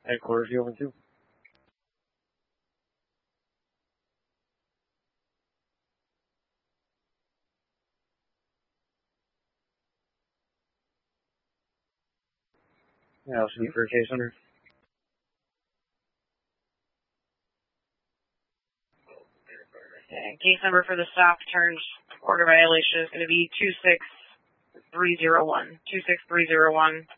Headquarters, you over 2. Yeah, I'll speak for a case under. Case number for the stop turned order violation is going to be 26301. 26301.